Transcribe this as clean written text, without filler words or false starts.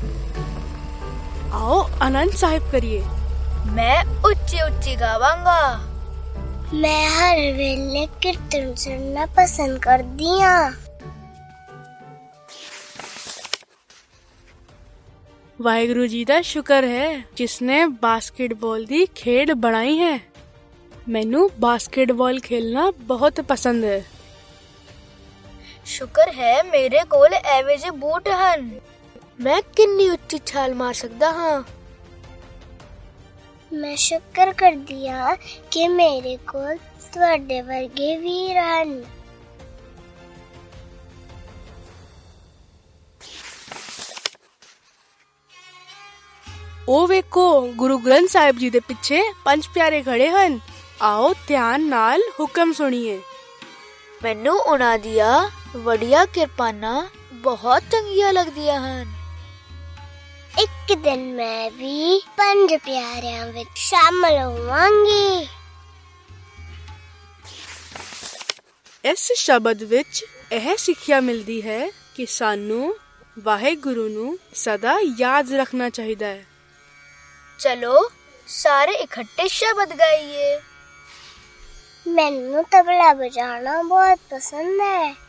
आओ आनंद साहिब करिए। मैं ਉੱਚੀ ਉੱਚੀ ਗਾਵਾਂਗਾ। मैं हर वेले कीर्तन सुनना पसंद करदी हां। ਵਾਹਿਗੁਰੂ ਜੀ ਦਾ ਸ਼ੁਕਰ ਹੈ ਜਿਸਨੇ ਬਾਸਕਟਬਾਲ ਦੀ ਖੇਡ ਬਣਾਈ ਹੈ। ਮੈਨੂੰ ਬਾਸਕਟਬਾਲ ਖੇਲਣਾ ਬਹੁਤ ਪਸੰਦ ਹੈ। ਸ਼ੁਕਰ ਹੈ ਮੇਰੇ ਕੋਲ ਐਵੇਂ ਜਿਹੇ ਬੂਟ ਹਨ। ਮੈਂ ਕਿੰਨੀ ਉੱਚੀ ਛਾਲ ਮਾਰ ਸਕਦਾ ਹਾਂ। मैं शुक्र करदी हां कि मेरे कोल तुहाडे वर्गे वीर हन। ਉਹ ਵੇਖੋ ਗੁਰੂ ਗ੍ਰੰਥ ਸਾਹਿਬ ਜੀ ਦੇ ਪਿੱਛੇ ਪੰਜ ਪਿਆਰੇ ਖੜੇ ਹਨ। ਆਓ ਧਿਆਨ ਨਾਲ ਹੁਕਮ ਸੁਣੀਏ। ਮੈਨੂੰ ਉਹਨਾਂ ਦੀਆਂ ਵੱਡੀਆਂ ਕਿਰਪਾਨਾਂ ਬਹੁਤ ਚੰਗੀਆਂ ਲੱਗਦੀਆਂ ਹਨ। एक दिन मैं भी पंज प्यारियां विच शामिल होवांगी। ਇਸ ਸ਼ਬਦ ਵਿੱਚ ਇਹ ਸਿੱਖਿਆ ਮਿਲਦੀ ਹੈ ਕਿ ਸਾਨੂੰ ਵਾਹਿਗੁਰੂ ਨੂੰ ਸਦਾ ਯਾਦ ਰੱਖਣਾ ਚਾਹੀਦਾ ਹੈ। ਚਲੋ ਸਾਰੇ ਇਕੱਠੇ ਸ਼ਬਦ ਗਾਈਏ। मैनू तबला बजाना बहुत पसंद है।